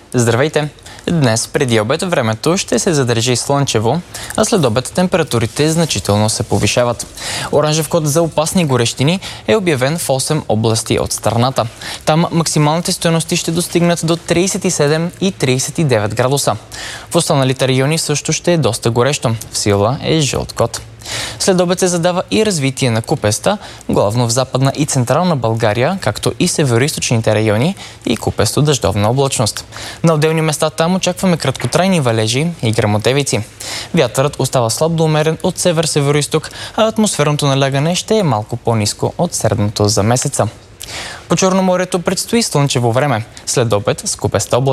Здравейте! Днес преди обед времето ще се задържи слънчево, а след обед температурите значително се повишават. Оранжев код за опасни горещини е обявен в 8 области от страната. Там максималните стойности ще достигнат до 37 и 39 градуса. В останалите райони също ще е доста горещо. В сила е жълт код. След обед се задава и развитие на купеста, главно в Западна и Централна България, както и североизточните райони и купесто дъждовна облачност. На отделни места там очакваме краткотрайни валежи и гръмотевици. Вятърът остава слаб до умерен от север-североизток, а атмосферното налягане ще е малко по-ниско от средното за месеца. По Черноморието предстои слънчево време. След обед с купеста облачност